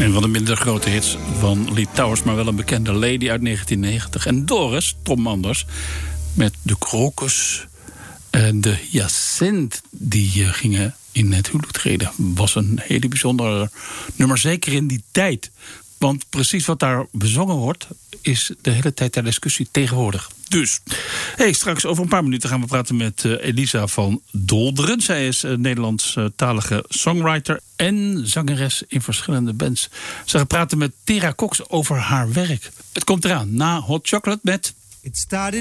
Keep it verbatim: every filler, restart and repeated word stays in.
Een van de minder grote hits van Lee Towers, maar wel een bekende Lady uit negentien negentig. En Doris, Tom Manders, met de krokus en de hyacint, die gingen in het huwelijk treden. Was een hele bijzondere nummer, zeker in die tijd. Want precies wat daar bezongen wordt, is de hele tijd ter discussie tegenwoordig. Dus, hey, straks over een paar minuten gaan we praten met uh, Elisa van Dolderen. Zij is uh, Nederlandstalige songwriter en zangeres in verschillende bands. Ze gaat praten met Tera Cox over haar werk. Het komt eraan na Hot Chocolate met... It started